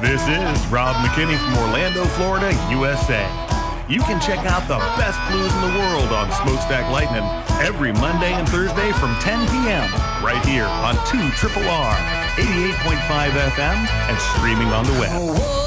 This is Rob McKinney from Orlando, Florida, USA. You can check out the best blues in the world on Smokestack Lightning every Monday and Thursday from 10 p.m. right here on 2RRR 88.5 FM and streaming on the web.